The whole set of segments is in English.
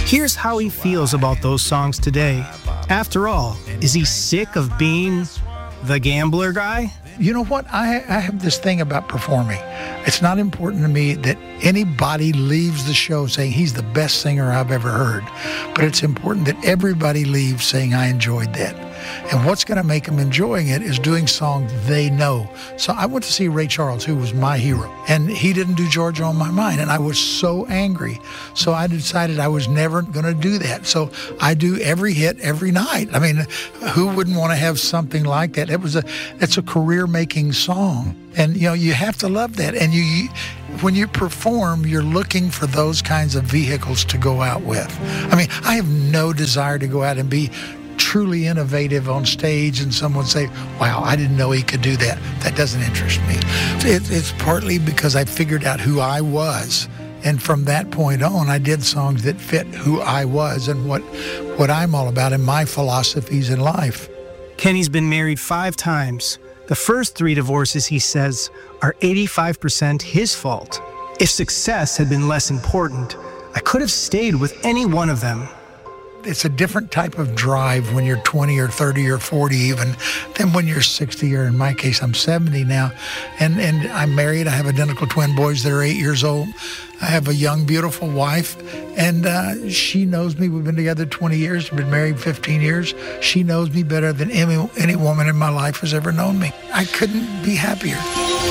Here's how he feels about those songs today. After all, is he sick of being the gambler guy? You know what? I have this thing about performing. It's not important to me that anybody leaves the show saying he's the best singer I've ever heard. But it's important that everybody leaves saying, I enjoyed that. And what's going to make them enjoying it is doing songs they know. So I went to see Ray Charles, who was my hero, and he didn't do Georgia on My Mind, and I was so angry. So I decided I was never going to do that. So I do every hit every night. I mean, who wouldn't want to have something like that? It's a career-making song. And, you know, you have to love that. And when you perform, you're looking for those kinds of vehicles to go out with. I mean, I have no desire to go out and be truly innovative on stage and someone say, wow, I didn't know he could do that. That doesn't interest me. It's partly because I figured out who I was. And from that point on, I did songs that fit who I was and what I'm all about and my philosophies in life. Kenny's been married 5 times. The first 3 divorces, he says, are 85% his fault. If success had been less important, I could have stayed with any one of them. It's a different type of drive when you're 20 or 30 or 40 even than when you're 60, or in my case, I'm 70 now. And I'm married. I have identical twin boys that are 8 years old. I have a young, beautiful wife, and she knows me. We've been together 20 years, been married 15 years. She knows me better than any woman in my life has ever known me. I couldn't be happier.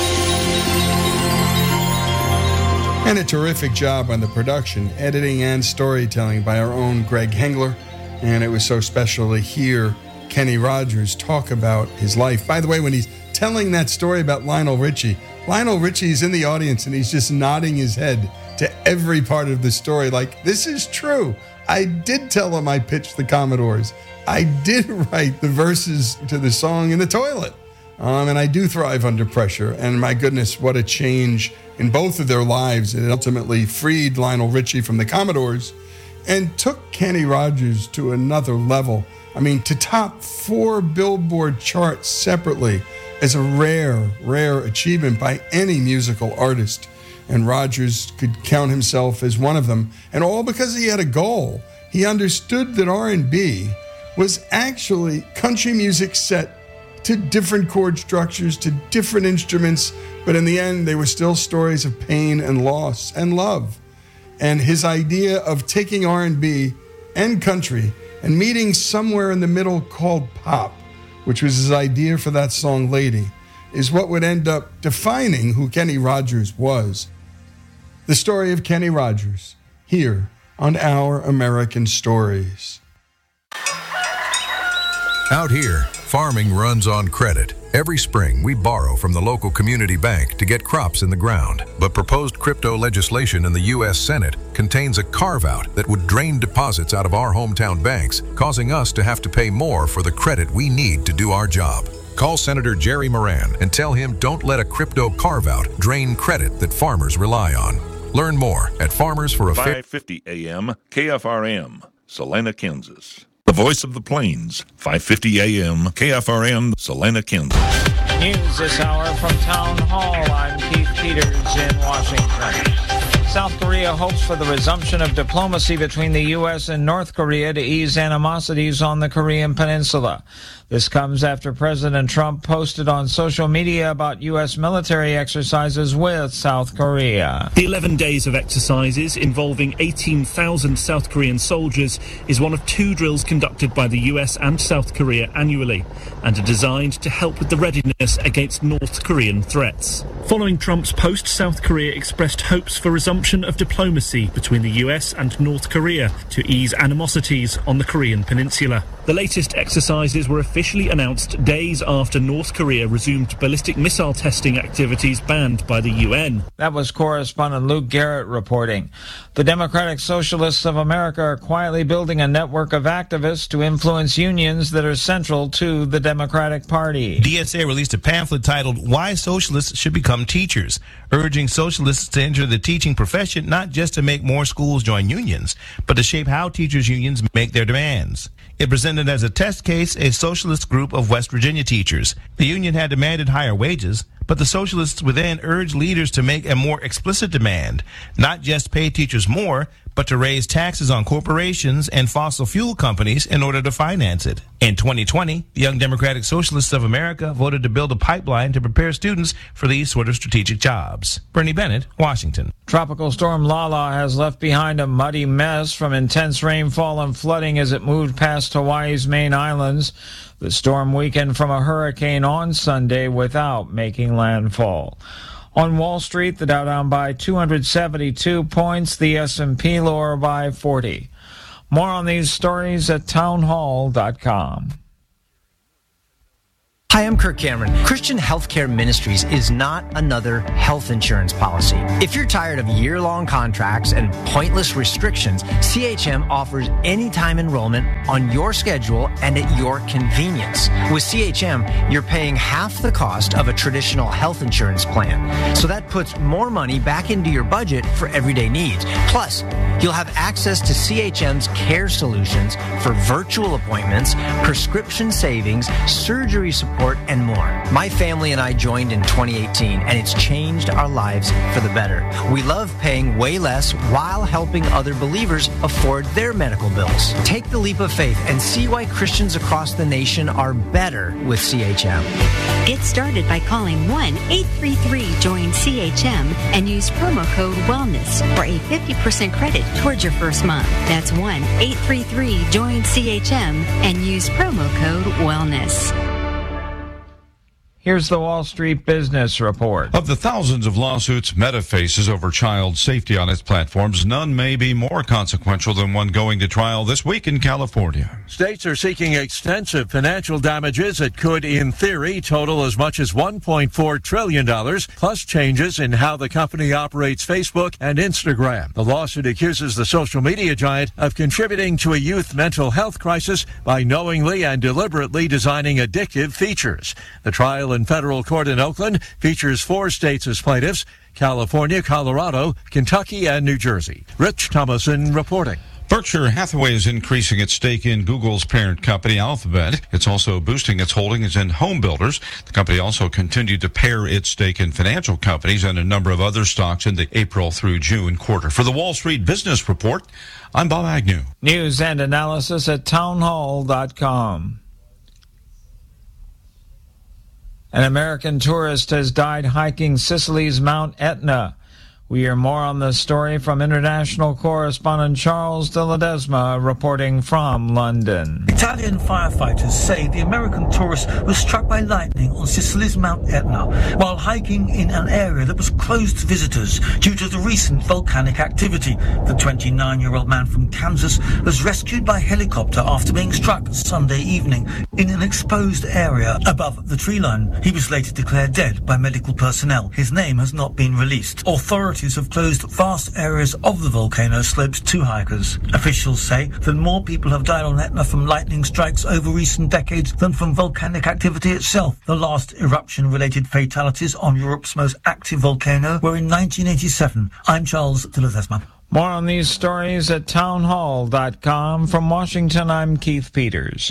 And a terrific job on the production, editing, and storytelling by our own Greg Hengler. And it was so special to hear Kenny Rogers talk about his life. By the way, when he's telling that story about Lionel Richie is in the audience and he's just nodding his head to every part of the story. Like, this is true. I did tell him I pitched the Commodores. I did write the verses to the song in the toilet. And I do thrive under pressure. And my goodness, what a change in both of their lives. It ultimately freed Lionel Richie from the Commodores and took Kenny Rogers to another level. I mean, to top 4 Billboard charts separately is a rare achievement by any musical artist. And Rogers could count himself as one of them. And all because he had a goal. He understood that R&B was actually country music set to different chord structures, to different instruments, but in the end, they were still stories of pain and loss and love. And his idea of taking R&B and country and meeting somewhere in the middle called pop, which was his idea for that song, Lady, is what would end up defining who Kenny Rogers was. The story of Kenny Rogers, here on Our American Stories. Out here, farming runs on credit. Every spring, we borrow from the local community bank to get crops in the ground. But proposed crypto legislation in the U.S. Senate contains a carve-out that would drain deposits out of our hometown banks, causing us to have to pay more for the credit we need to do our job. Call Senator Jerry Moran and tell him don't let a crypto carve-out drain credit that farmers rely on. Learn more at Farmers for a 550 AM KFRM, Salina, Kansas. The voice of the plains, 550 AM, KFRM, Salina, Kansas. News this hour from Town Hall. I'm Keith Peters in Washington. South Korea hopes for the resumption of diplomacy between the U.S. and North Korea to ease animosities on the Korean Peninsula. This comes after President Trump posted on social media about U.S. military exercises with South Korea. The 11 days of exercises involving 18,000 South Korean soldiers is one of 2 drills conducted by the U.S. and South Korea annually and are designed to help with the readiness against North Korean threats. Following Trump's post, South Korea expressed hopes for resumption of diplomacy between the U.S. and North Korea to ease animosities on the Korean Peninsula. The latest exercises were officially announced days after North Korea resumed ballistic missile testing activities banned by the UN. That was correspondent Luke Garrett reporting. The Democratic Socialists of America are quietly building a network of activists to influence unions that are central to the Democratic Party. DSA released a pamphlet titled Why Socialists Should Become Teachers, urging socialists to enter the teaching profession not just to make more schools join unions, but to shape how teachers' unions make their demands. It presented as a test case a socialist group of West Virginia teachers. The union had demanded higher wages, but the socialists within urge leaders to make a more explicit demand, not just pay teachers more, but to raise taxes on corporations and fossil fuel companies in order to finance it. In 2020, the Young Democratic Socialists of America voted to build a pipeline to prepare students for these sort of strategic jobs. Bernie Bennett, Washington. Tropical storm Lala has left behind a muddy mess from intense rainfall and flooding as it moved past Hawaii's main islands. The storm weakened from a hurricane on Sunday without making landfall. On Wall Street, the Dow down by 272 points, the S&P lower by 40. More on these stories at townhall.com. Hi, I'm Kirk Cameron. Christian Healthcare Ministries is not another health insurance policy. If you're tired of year-long contracts and pointless restrictions, CHM offers anytime enrollment on your schedule and at your convenience. With CHM, you're paying half the cost of a traditional health insurance plan. So that puts more money back into your budget for everyday needs. Plus, you'll have access to CHM's care solutions for virtual appointments, prescription savings, surgery support, and more. My family and I joined in 2018, and it's changed our lives for the better. We love paying way less while helping other believers afford their medical bills. Take the leap of faith and see why Christians across the nation are better with CHM. Get started by calling 1-833-JOIN-CHM and use promo code WELLNESS for a 50% credit towards your first month. That's 1-833-JOIN-CHM and use promo code WELLNESS. Here's the Wall Street Business Report. Of the thousands of lawsuits Meta faces over child safety on its platforms, none may be more consequential than one going to trial this week in California. States are seeking extensive financial damages that could, in theory, total as much as $1.4 trillion, plus changes in how the company operates Facebook and Instagram. The lawsuit accuses the social media giant of contributing to a youth mental health crisis by knowingly and deliberately designing addictive features. The trial in federal court in Oakland features 4 states as plaintiffs: California, Colorado, Kentucky, and New Jersey. Rich Thomason reporting. Berkshire Hathaway is increasing its stake in Google's parent company, Alphabet. It's also boosting its holdings in home builders. The company also continued to pare its stake in financial companies and a number of other stocks in the April through June quarter. For the Wall Street Business Report, I'm Bob Agnew. News and analysis at townhall.com. An American tourist has died hiking Sicily's Mount Etna. We hear more on this story from international correspondent Charles de Ledesma reporting from London. Italian firefighters say the American tourist was struck by lightning on Sicily's Mount Etna while hiking in an area that was closed to visitors due to the recent volcanic activity. The 29-year-old man from Kansas was rescued by helicopter after being struck Sunday evening in an exposed area above the tree line. He was later declared dead by medical personnel. His name has not been released. Authorities have closed vast areas of the volcano slopes to hikers. Officials say that more people have died on Etna from lightning strikes over recent decades than from volcanic activity itself. The last eruption-related fatalities on Europe's most active volcano were in 1987. I'm Charles de Ledesma. More on these stories at townhall.com. From Washington, I'm Keith Peters.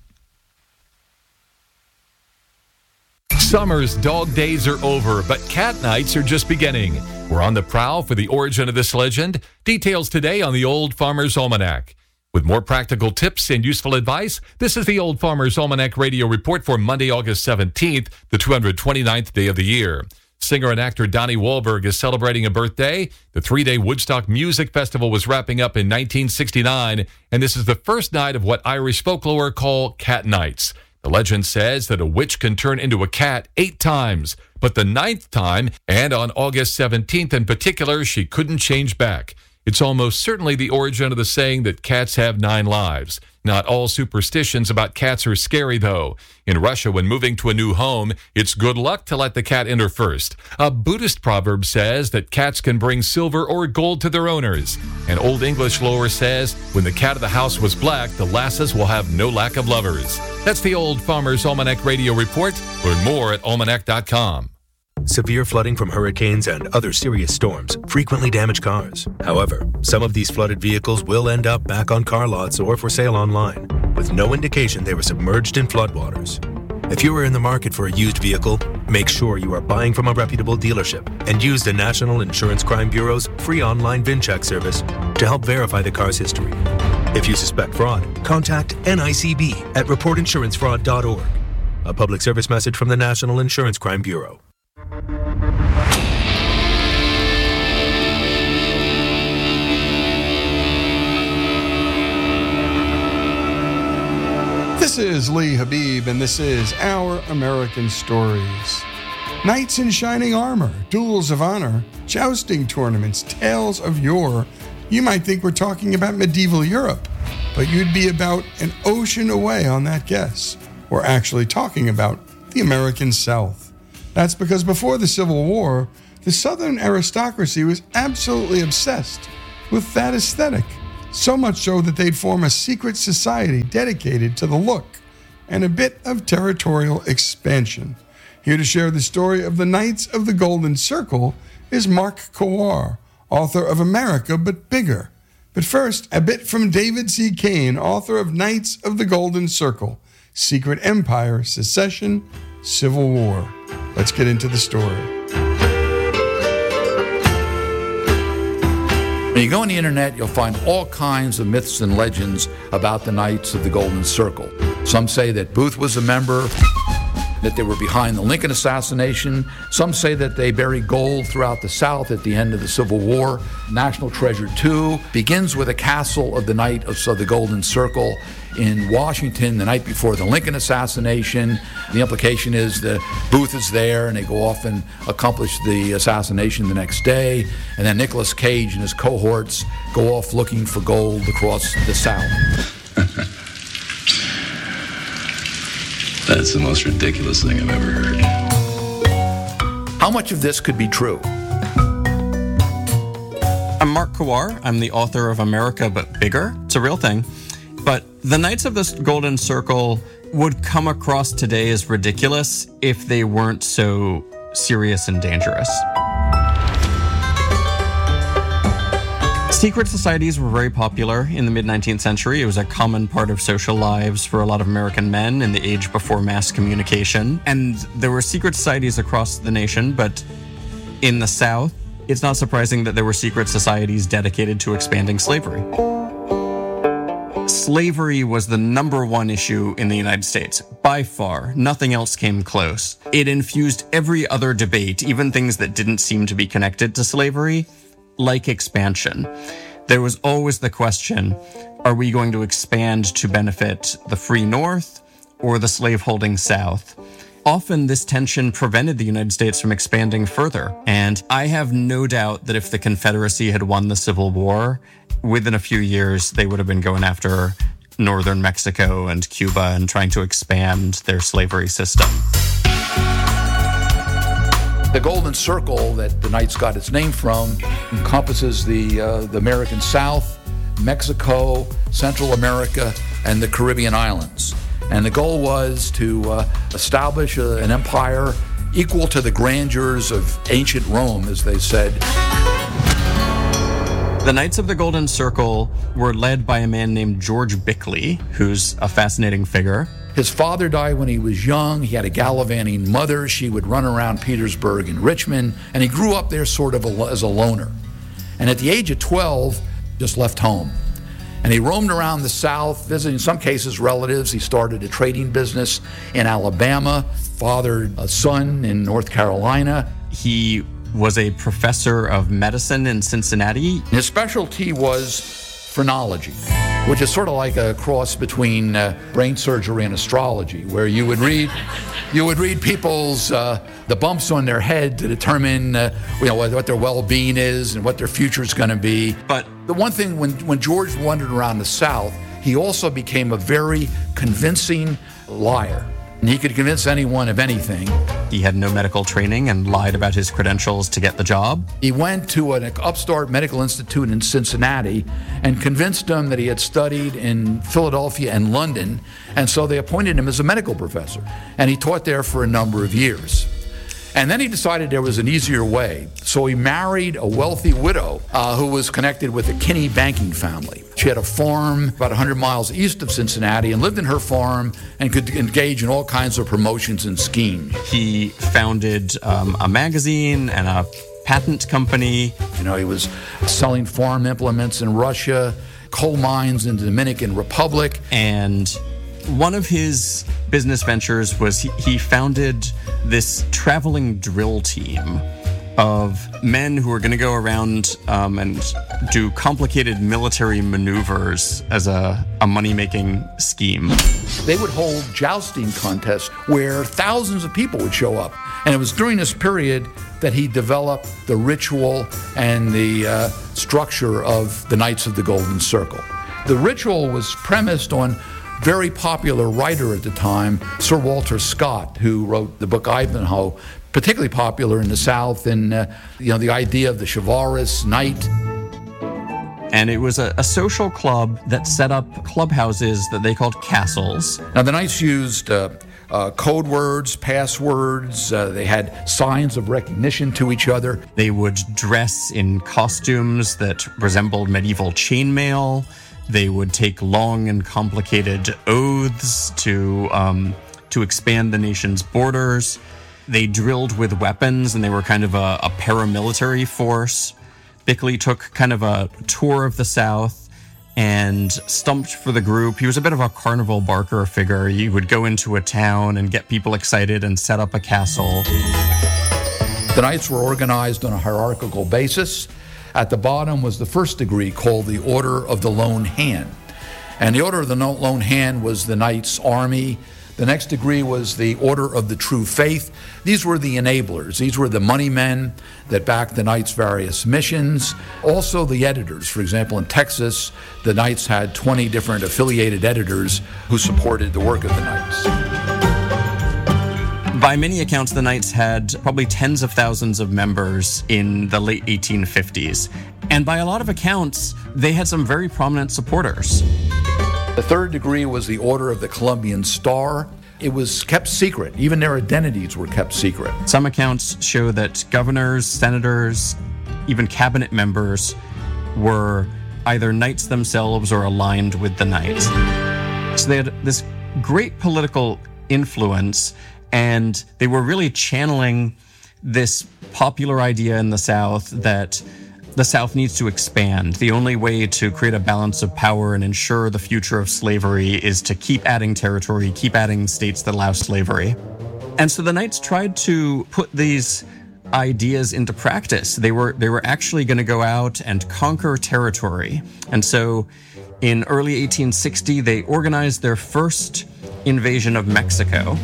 Summer's dog days are over, but cat nights are just beginning. We're on the prowl for the origin of this legend. Details today on the Old Farmer's Almanac. With more practical tips and useful advice, this is the Old Farmer's Almanac radio report for Monday, August 17th, the 229th day of the year. Singer and actor Donnie Wahlberg is celebrating a birthday. The 3-day Woodstock Music Festival was wrapping up in 1969, and this is the first night of what Irish folklore call cat nights. The legend says that a witch can turn into a cat 8 times, but the 9th time, and on August 17th in particular, she couldn't change back. It's almost certainly the origin of the saying that cats have 9 lives. Not all superstitions about cats are scary, though. In Russia, when moving to a new home, it's good luck to let the cat enter first. A Buddhist proverb says that cats can bring silver or gold to their owners. An Old English lore says, when the cat of the house was black, the lasses will have no lack of lovers. That's the Old Farmer's Almanac radio report. Learn more at almanac.com. Severe flooding from hurricanes and other serious storms frequently damage cars. However, some of these flooded vehicles will end up back on car lots or for sale online, with no indication they were submerged in floodwaters. If you are in the market for a used vehicle, make sure you are buying from a reputable dealership and use the National Insurance Crime Bureau's free online VinCheck service to help verify the car's history. If you suspect fraud, contact NICB at reportinsurancefraud.org. A public service message from the National Insurance Crime Bureau. This is Lee Habib, and this is Our American Stories. Knights in shining armor, duels of honor, jousting tournaments, tales of yore. You might think we're talking about medieval Europe, but you'd be about an ocean away on that guess. We're actually talking about the American South. That's because before the Civil War, the Southern aristocracy was absolutely obsessed with that aesthetic. So much so that they'd form a secret society dedicated to the look and a bit of territorial expansion. Here to share the story of the Knights of the Golden Circle is Mark Kowar, author of America But Bigger. But first, a bit from David C. Kane, author of Knights of the Golden Circle, Secret Empire, Secession, Civil War. Let's get into the story. When you go on the internet, you'll find all kinds of myths and legends about the Knights of the Golden Circle. Some say that Booth was a member, that they were behind the Lincoln assassination. Some say that they buried gold throughout the South at the end of the Civil War. National Treasure 2 begins with a castle of the Knights of the Golden Circle in Washington the night before the Lincoln assassination. The implication is that Booth is there and they go off and accomplish the assassination the next day. And then Nicolas Cage and his cohorts go off looking for gold across the South. That's the most ridiculous thing I've ever heard. How much of this could be true? I'm Mark Kowar. I'm the author of America But Bigger. It's a real thing. But the Knights of the Golden Circle would come across today as ridiculous if they weren't so serious and dangerous. Secret societies were very popular in the mid-19th century. It was a common part of social lives for a lot of American men in the age before mass communication. And there were secret societies across the nation, but in the South, it's not surprising that there were secret societies dedicated to expanding slavery. Slavery was the number one issue in the United States. By far, nothing else came close. It infused every other debate, even things that didn't seem to be connected to slavery, like expansion. There was always the question, are we going to expand to benefit the free North or the slaveholding South? Often this tension prevented the United States from expanding further. And I have no doubt that if the Confederacy had won the Civil War, within a few years, they would have been going after northern Mexico and Cuba and trying to expand their slavery system. The Golden Circle that the Knights got its name from encompasses the American South, Mexico, Central America, and the Caribbean islands. And the goal was to establish an empire equal to the grandeurs of ancient Rome, as they said. The Knights of the Golden Circle were led by a man named George Bickley, who's a fascinating figure. His father died when he was young. He had a gallivanting mother. She would run around Petersburg and Richmond, and he grew up there sort of as a loner. And at the age of 12, just left home. And he roamed around the South, visiting, in some cases, relatives. He started a trading business in Alabama, fathered a son in North Carolina. He was a professor of medicine in Cincinnati. His specialty was phrenology, which is sort of like a cross between brain surgery and astrology, where you would read people's the bumps on their head to determine what their well-being is and what their future is going to be. But the one thing, when George wandered around the South, he also became a very convincing liar. And he could convince anyone of anything. He had no medical training and lied about his credentials to get the job. He went to an upstart medical institute in Cincinnati and convinced them that he had studied in Philadelphia and London, and so they appointed him as a medical professor. And he taught there for a number of years. And then he decided there was an easier way. So he married a wealthy widow who was connected with the Kinney banking family. She had a farm about 100 miles east of Cincinnati and lived in her farm and could engage in all kinds of promotions and schemes. He founded a magazine and a patent company. You know, he was selling farm implements in Russia, coal mines in the Dominican Republic. And one of his business ventures was he founded this traveling drill team of men who were going to go around and do complicated military maneuvers as a money-making scheme. They would hold jousting contests where thousands of people would show up. And it was during this period that he developed the ritual and the structure of the Knights of the Golden Circle. The ritual was premised on very popular writer at the time, Sir Walter Scott, who wrote the book Ivanhoe, particularly popular in the South, and the idea of the chivalrous knight. And it was a social club that set up clubhouses that they called castles. Now the knights used code words, passwords. They had signs of recognition to each other. They would dress in costumes that resembled medieval chainmail. They would take long and complicated oaths to expand the nation's borders. They drilled with weapons, and they were kind of a paramilitary force. Bickley took kind of a tour of the South and stumped for the group. He was a bit of a carnival barker figure. He would go into a town and get people excited and set up a castle. The knights were organized on a hierarchical basis. At the bottom was the first degree, called the Order of the Lone Hand. And the Order of the Lone Hand was the Knights' Army. The next degree was the Order of the True Faith. These were the enablers. These were the money men that backed the Knights' various missions. Also the editors. For example, in Texas, the Knights had 20 different affiliated editors who supported the work of the Knights. By many accounts, the Knights had probably tens of thousands of members in the late 1850s. And by a lot of accounts, they had some very prominent supporters. The third degree was the Order of the Columbian Star. It was kept secret. Even their identities were kept secret. Some accounts show that governors, senators, even cabinet members were either knights themselves or aligned with the Knights. So they had this great political influence, and they were really channeling this popular idea in the South that the South needs to expand. The only way to create a balance of power and ensure the future of slavery is to keep adding territory, keep adding states that allow slavery. And so the Knights tried to put these ideas into practice. They were actually going to go out and conquer territory. And so in early 1860, they organized their first invasion of Mexico.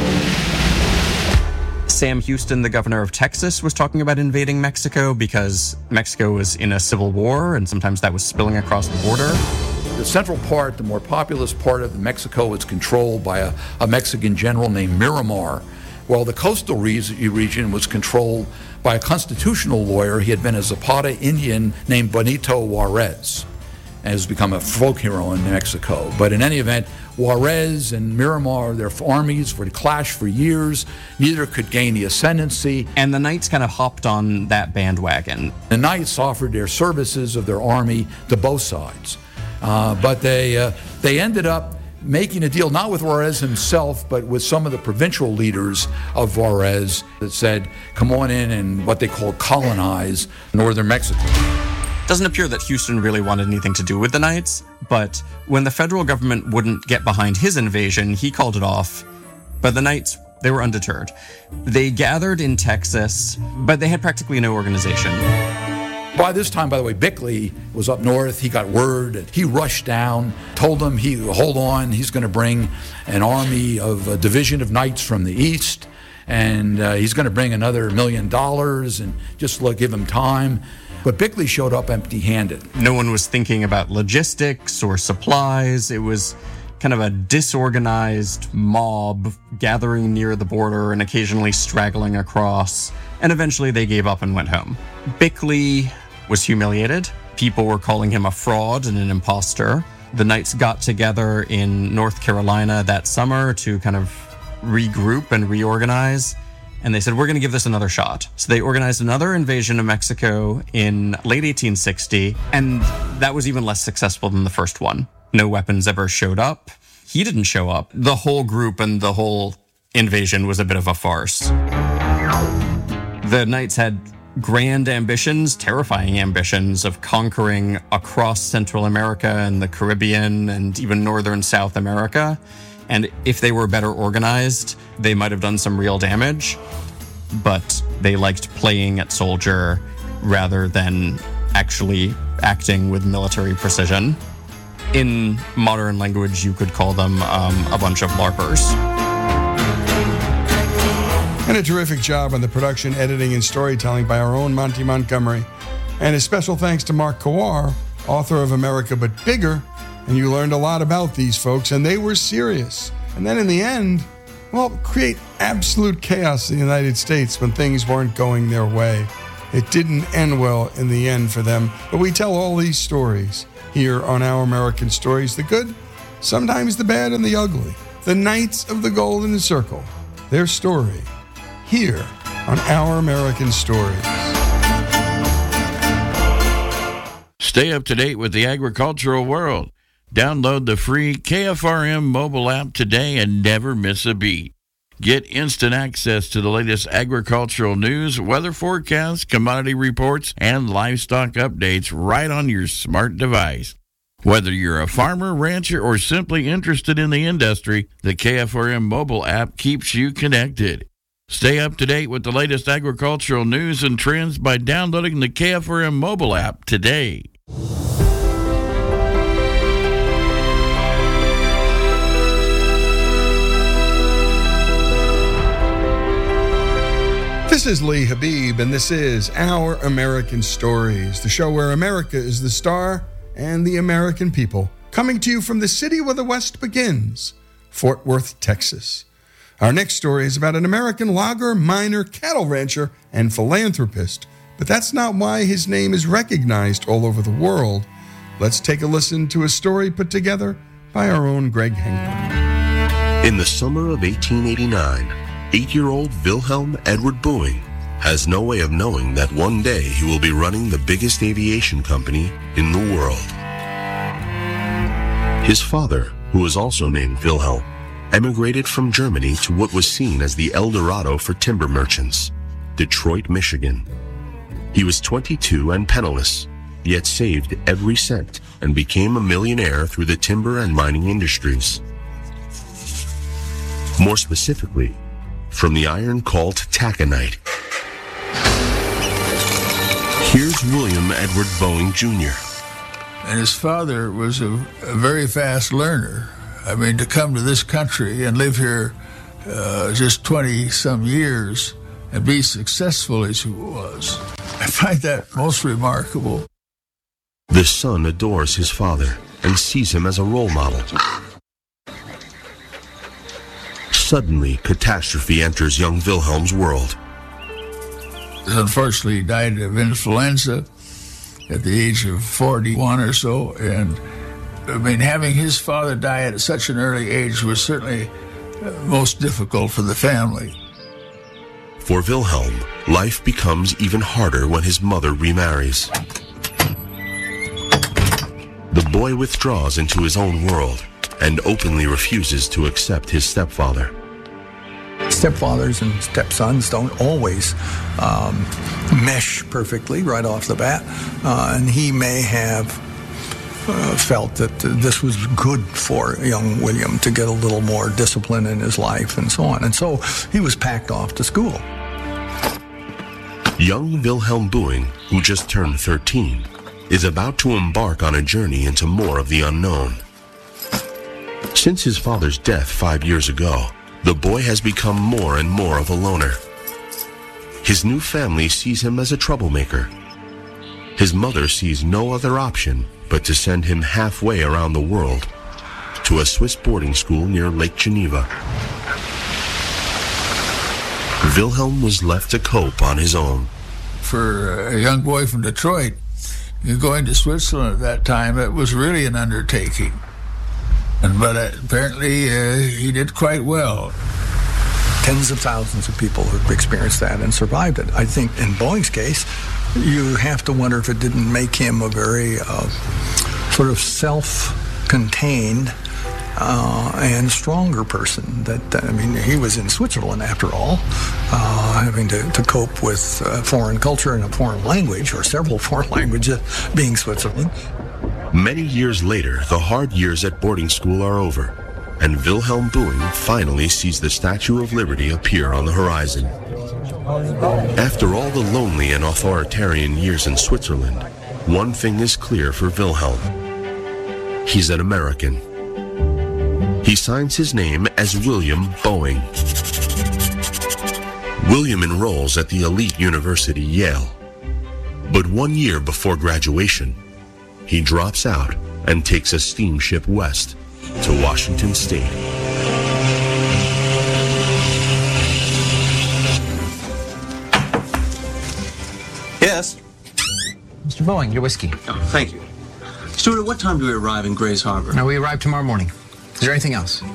Sam Houston, the governor of Texas, was talking about invading Mexico because Mexico was in a civil war, and sometimes that was spilling across the border. The central part, the more populous part of Mexico, was controlled by a Mexican general named Miramar, while the coastal region was controlled by a constitutional lawyer. He had been a Zapata Indian named Benito Juarez, and has become a folk hero in Mexico. But in any event, Juarez and Miramar, their armies would clash for years. Neither could gain the ascendancy. And the Knights kind of hopped on that bandwagon. The Knights offered their services of their army to both sides. But they ended up making a deal, not with Juarez himself, but with some of the provincial leaders of Juarez that said, come on in and what they call colonize northern Mexico. Doesn't appear that Houston really wanted anything to do with the Knights, but when the federal government wouldn't get behind his invasion, he called it off. But the Knights, they were undeterred. They gathered in Texas, but they had practically no organization. By this time, by the way, Bickley was up north. He got word. He rushed down, told them, hold on, he's going to bring an army of a division of Knights from the east, and he's going to bring another $1 million, and just give him time. But Bickley showed up empty-handed. No one was thinking about logistics or supplies. It was kind of a disorganized mob gathering near the border and occasionally straggling across. And eventually they gave up and went home. Bickley was humiliated. People were calling him a fraud and an imposter. The Knights got together in North Carolina that summer to kind of regroup and reorganize. and they said, we're going to give this another shot. So they organized another invasion of Mexico in late 1860, and that was even less successful than the first one. No weapons ever showed up. He didn't show up. The whole group and the whole invasion was a bit of a farce. The Knights had grand ambitions, terrifying ambitions of conquering across Central America and the Caribbean and even northern South America. And if they were better organized, they might have done some real damage. But they liked playing at soldier rather than actually acting with military precision. In modern language, you could call them a bunch of LARPers. And a terrific job on the production, editing, and storytelling by our own Monty Montgomery. And a special thanks to Mark Kowar, author of America But Bigger. And you learned a lot about these folks, and they were serious. And then in the end, well, create absolute chaos in the United States when things weren't going their way. It didn't end well in the end for them. But we tell all these stories here on Our American Stories, the good, sometimes the bad, and the ugly. The Knights of the Golden Circle, their story, here on Our American Stories. Stay up to date with the agricultural world. Download the free KFRM mobile app today and never miss a beat. Get instant access to the latest agricultural news, weather forecasts, commodity reports, and livestock updates right on your smart device. Whether you're a farmer, rancher, or simply interested in the industry, the KFRM mobile app keeps you connected. Stay up to date with the latest agricultural news and trends by downloading the KFRM mobile app today. This is Lee Habib, and this is Our American Stories, the show where America is the star and the American people, coming to you from the city where the West begins, Fort Worth, Texas. Our next story is about an American logger, miner, cattle rancher, and philanthropist, but that's not why his name is recognized all over the world. Let's take a listen to a story put together by our own Greg Hengler. In the summer of 1889, 8-year-old Wilhelm Edward Boeing has no way of knowing that one day he will be running the biggest aviation company in the world. His father, who was also named Wilhelm, emigrated from Germany to what was seen as the El Dorado for timber merchants, Detroit, Michigan. He was 22 and penniless, yet saved every cent and became a millionaire through the timber and mining industries. More specifically, from the iron called taconite. Here's William Edward Boeing Jr. And his father was a very fast learner. I mean, to come to this country and live here just 20-some years and be successful as he was, I find that most remarkable. The son adores his father and sees him as a role model. Suddenly, catastrophe enters young Wilhelm's world. Unfortunately, he died of influenza at the age of 41 or so, and I mean, having his father die at such an early age was certainly most difficult for the family. For Wilhelm, life becomes even harder when his mother remarries. The boy withdraws into his own world and openly refuses to accept his stepfather. Stepfathers and stepsons don't always mesh perfectly right off the bat, and he may have felt that this was good for young William to get a little more discipline in his life and so on. And so he was packed off to school. Young Wilhelm Boeing, who just turned 13, is about to embark on a journey into more of the unknown. Since his father's death 5 years ago, the boy has become more and more of a loner. His new family sees him as a troublemaker. His mother sees no other option but to send him halfway around the world to a Swiss boarding school near Lake Geneva. Wilhelm was left to cope on his own. For a young boy from Detroit, going to Switzerland at that time, it was really an undertaking. But apparently he did quite well. tens of thousands of people who've experienced that and survived it. I think in Boeing's case, you have to wonder if it didn't make him a very sort of self-contained and stronger person. He was in Switzerland after all, having to cope with foreign culture and a foreign language, or several foreign languages, being Switzerland. Many years later, the hard years at boarding school are over, and Wilhelm Boeing finally sees the Statue of Liberty appear on the horizon. After all the lonely and authoritarian years in Switzerland, one thing is clear for Wilhelm. He's an American. He signs his name as William Boeing. William enrolls at the elite university Yale. But 1 year before graduation, he drops out and takes a steamship west to Washington State. Yes? Mr. Boeing, your whiskey. Oh, thank you. Stuart, at what time do we arrive in Grays Harbor? No, we arrive tomorrow morning. Is there anything else?